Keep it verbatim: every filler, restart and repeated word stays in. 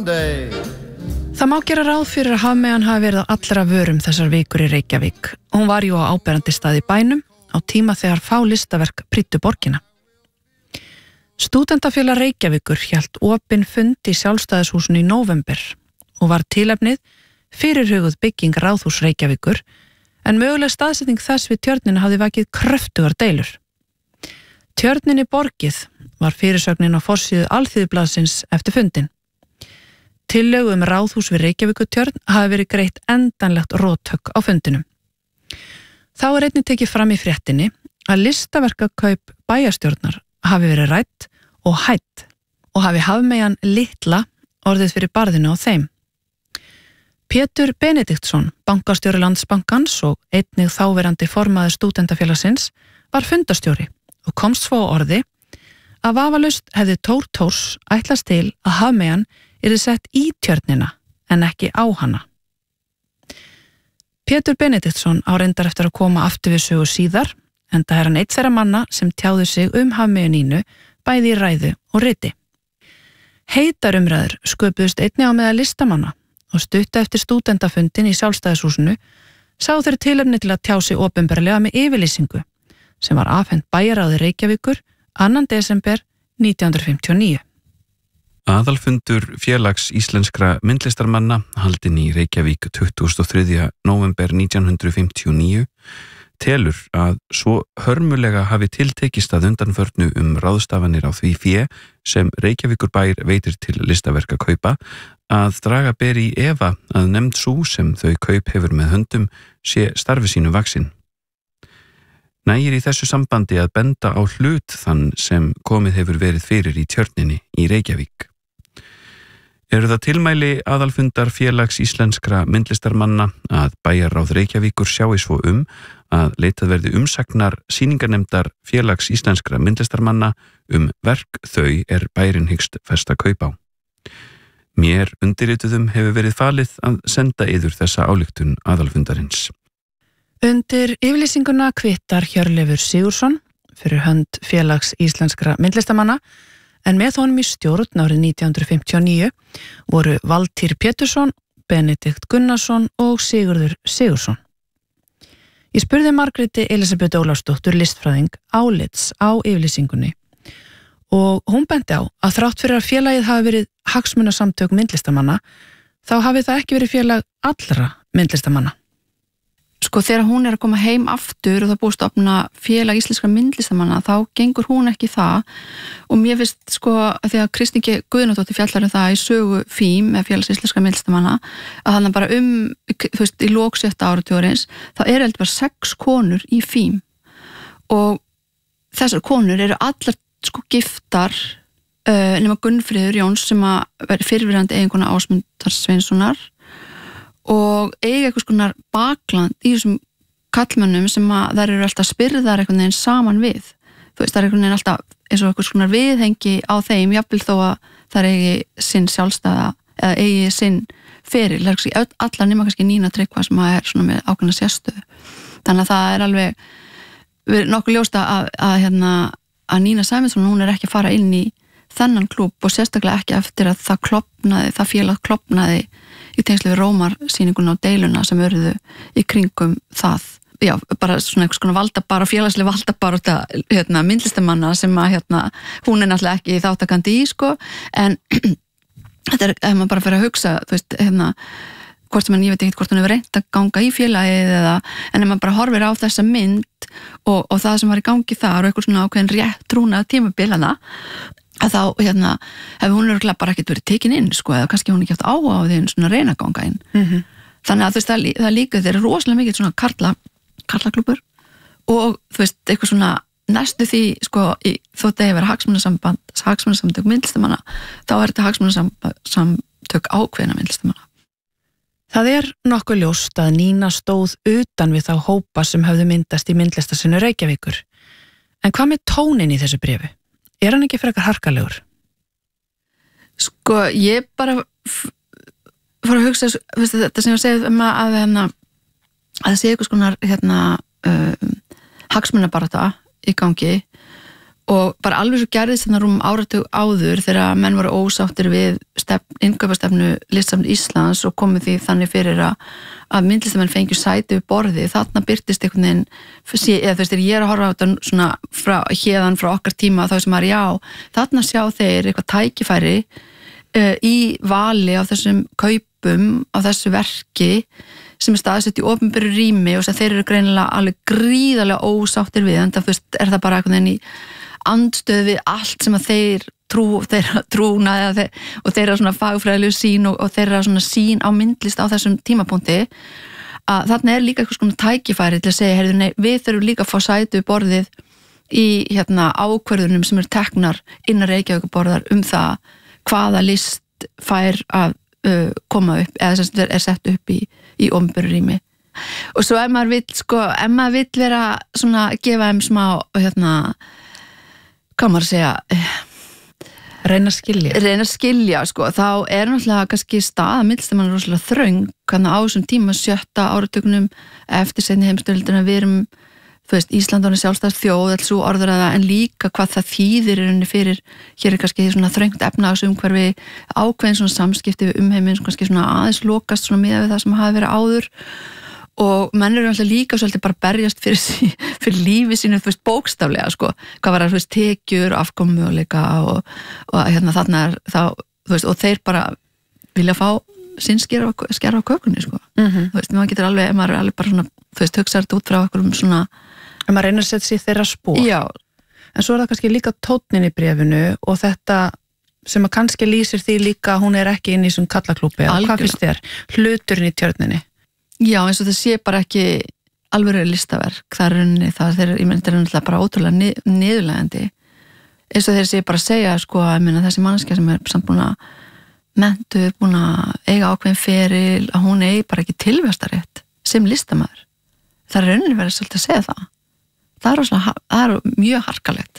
Monday. Það má gera ráð fyrir að hafmeyjan hafi verið á allra vörum þessar vikur í Reykjavík. Hún var jú á áberandi stað í bænum á tíma þegar fá listaverk prýddu borgina. Stúdentafélag Reykjavíkur hélt opinn fund í Sjálfstæðishúsinu í nóvember og var tilefnið fyrirhuguð bygging Ráðhúss Reykjavíkur, en möguleg staðsetning þess við tjörnina hafði vakið kröftugar deilur. Tjörninni borgið var fyrirsögnin á forsíðu Alþýðublaðsins eftir fundin. Tillögu um Ráðhús við Reykjavíkurtjörn hafi verið greitt endanlegt róttök á fundinum. Þá er einnig tekið fram í fréttinni að listaverkakaup bæjarstjórnar hafi verið rætt og hætt og hafi hafmeyjan litla orðið fyrir barðinu á þeim. Pétur Benediktsson, bankastjóri Landsbankans og einnig þáverandi formaður stúdentafélagsins, var fundastjóri og komst svo á orði að vafalaust hefði Tór Tórs ætlast til að hafmeyjan yrði sett í tjörnina en ekki á hana. Pétur Benediktsson á reyndar eftir að koma aftur við sögu síðar, enda er hann eitt þeirra manna sem tjáði sig um hafmeyju Nínu bæði í ræðu og riti. Heitar umræður sköpuðust einnig á meðal listamanna og stutta eftir stúdentafundin í Sjálfstæðishúsinu sá þeir tilefni til að tjá sig opinberlega með yfirlýsingu sem var afhent bæjarráði Reykjavíkur annan desember nítján hundruð fimmtíu og níu. Aðalfundur félags íslenskra myndlistarmanna haldinn í Reykjavík tuttugasta og þriðja nóvember nítján hundruð fimmtíu og níu telur að svo hörmulega hafi tiltekist að undanförnu um ráðstafanir á því fé sem Reykjavíkurbær veitir til listaverka kaupa að draga beri í efa að nefnd sú sem þau kaup hefur með höndum sé starfi sínu vaksin. Nægir í þessu sambandi að benda á hlut þann sem komið hefur verið fyrir í tjörninni í Reykjavík. Eru það tilmæli aðalfundar félags íslenskra myndlistarmanna að bæjarráð Reykjavíkur sjái svo um að leitað verði umsagnar sýningarnefndar félags íslenskra myndlistarmanna um verk þau er bærin hyggst festa kaup á. Mér undirrituðum hefur verið falið að senda yður þessa ályktun aðalfundarins. Undir yfirlýsinguna kvittar Hjörleifur Sigurðsson fyrir hönd félags íslenskra myndlistarmanna, en með honum í stjórn árið nítján hundruð fimmtíu og níu voru Valtýr Pétursson, Benedikt Gunnarsson og Sigurður Sigurðsson. Ég spurði Margréti Elísabet Ólafsdóttur listfræðing álits á yfirlýsingunni og hún benti á að þrátt fyrir að félagið hafi verið hagsmunasamtök myndlistarmanna þá hafi það ekki verið félag allra myndlistarmanna. Sko þegar hún er að koma heim aftur og það búið stofna félag íslenskra myndlistarmanna þá gengur hún ekki það og mér finnst sko að því að Kristín Guðnadóttir fjallar um það í sögu Fím með félags íslenskra myndlistarmanna að þannig bara um, þú veist, í lok sjötta áratugurins þá eru heldur bara sex konur í Fím og þessar konur eru allar sko giftar uh, nema Gunnfríður Jóns sem að veri fyrrverandi eiginkona Ásmundar Sveinssonar og eiga eitthvað skonar bakland í þessum kallmönnum sem að þær eru alltaf spyrðar einhvern veginn saman við. Þú veist, það er einhvern veginn alltaf eins og eitthvað skonar viðhengi á þeim, jafnvel þó að þær eigi sinn sjálfstæða eða eigi sinn feril, það er ekki allar nema kannski Nína Tryggva sem að er svona með ákveðna sérstöðu. Þannig að það er alveg við erum nokkuð ljóst að, að, hérna, að Nína Sæmundsson, hún er ekki að fara inn í þennan klúbb og sérstaklega ekki eftir að það klofnaði, það félag klofnaði í tengslu við Rómarsýninguna og deiluna sem örðu í kringum það. Já, bara svona einhvers konar valda bara félagslega valda bara þetta hérna, myndlistamanna sem að hérna, hún er náttúrulega ekki þáttakandi í sko, en þetta er, ef maður bara fyrir að hugsa, þú veist, hérna, hvort sem en ég veit ekki hvort hún hefur reynt að ganga í félagið eða, en ef maður bara horfir á þessa mynd og, og það sem var í gangi þar og eitthvað svona ákveðin rétt trúnað tímabilana að þá, hérna, hefur hún örugglega bara ekkert verið tekin inn, sko, eða kannski hún ekki haft áhuga á því svona reyna að ganga inn. Mm-hmm. Þannig að þú veist, það, það líka, þeir eru rosalega mikið svona karla, karlaklúbur og þú veist, eitthvað svona næstu því, sko, í, þótt að ég vera hagsmunasamband, hagsmunasamtök myndlistamanna, þá er þetta hagsmunasamtök ákveðina myndlistamanna. Það er nokkuð ljóst að Nína stóð utan við þá hópa sem höfðu myndast í myndlistasinu Reykjavíkur. En hvað með tónin í þessu bréfi? Er hann ekki frekar harkalegur? Sko, ég bara fór að hugsa veist, þetta sem ég segið um að, að, að það sé eitthvað skonar hérna, uh, hagsmunabarata í gangi og bara alveg svo gerðist þarna rúm áratug áður þegar menn voru ósáttir við innkaupastefnu Listasafns Íslands og komið því þannig fyrir að, að myndlistamenn fengju sæti við borði, þarna birtist einhvern veginn, eða þú veist, ég er að horfa á þetta svona frá, hérðan frá okkar tíma þá sem er já, þarna sjá þeir eitthvað tækifæri uh, í vali á þessum kaupum á þessu verki sem er staðsett í opinberu rými og sem þeir eru greinilega alveg gríðarlega ósáttir við, en það er það bara einhvern veginn í andstöð við allt sem að þeir trú, þeirra trúna þeir, og þeirra svona fagfræðilegu sín og, og þeirra svona sín á myndlist á þessum tímapunkti að þarna er líka eitthvað svona tækifæri til að segja, heyrðu, nei, við þurfum líka að fá sæti við borðið í hérna ákvörðunum sem eru teknar innan Reykjavíkurborðar um það hvaða list fær að uh, koma upp eða sem er sett upp í, í opinberu rými. Og svo ef maður vill, sko, ef maður vill vera svona, gefa þeim smá, hérna, hvað maður að segja, reyna að skilja. Reyna að skilja, sko, þá er náttúrulega kannski staða myndlistamanna rosalega þröng, hvernig á þessum tíma sjötta áratugnum eftir seinni heimsstyrjöldina við erum, þú veist, Ísland er sjálfstæð þjóð, alls svo orðræða, en líka hvað það þýðir í rauninni fyrir, hér er kannski svona þröngt efnahagsumhverfi, ákveðin svona samskipti við umheiminn, kannski svona aðeins lokast svona miðað við það sem hafi verið áður og menn eru alltaf líka svolítið bara berjast fyrir, sí, fyrir lífi sínu, þú veist, bókstaflega, sko, hvað var það, þú veist, tekjur, afkomumöguleika og, og hérna þarna er þá, þú veist, og þeir bara vilja fá sinn skera á kökunni, sko, mm-hmm. þú veist, maður getur alveg, maður er alveg bara svona, þú veist, hugsa þetta út frá einhverjum svona en maður reynir að setja sér þeirra spór. Já. En svo er það kannski líka tónnin í bréfinu og þetta sem að kannski lýsir því líka að hún er ekki inn í svona kallaklúpi, eða hvað finnst þér? Hluturinn í Tjörninni. Já, eins og það sé bara ekki alveg listaverk, það er rauninni það er, ég menn, þetta er náttúrulega bara ótrúlega nið, niðurlegandi, eins og þeir sé bara að segja, sko, að minna, þessi manneskja sem er samt búin að mentu, búin að eiga ákveðin feril, að hún eigi bara ekki tilvistarétt sem listamaður. Það er rauninni verið svolítið að segja það. Það er, rosalega, það er mjög harkalegt.